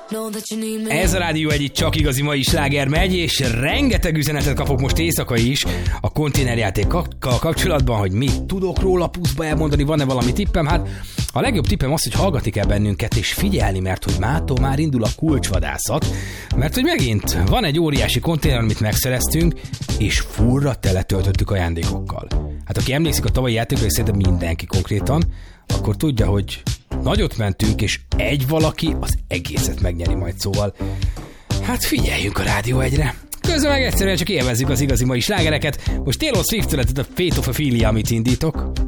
Ez a Rádió Egy, csak igazi mai sláger megy, és rengeteg üzenetet kapok most éjszaka is a konténerjátékkal kapcsolatban, hogy mit tudok róla puszba elmondani, van-e valami tippem? Hát a legjobb tippem az, hogy hallgatni kell bennünket és figyelni, mert hogy mától már indul a kulcsvadászat, mert hogy megint van egy óriási konténer, amit megszereztünk, és furra teletöltöttük ajándékokkal. Hát aki emlékszik a tavalyi játékra, és szerintem mindenki konkrétan, akkor tudja, hogy nagyot mentünk, és egy valaki az egészet megnyeri majd, szóval hát figyeljünk a Rádió Egyre. Közben meg egyszerűen csak élvezzük az igazi mai slágereket. Most Taylor Swift-től a Fate of Ophelia, amit indítok.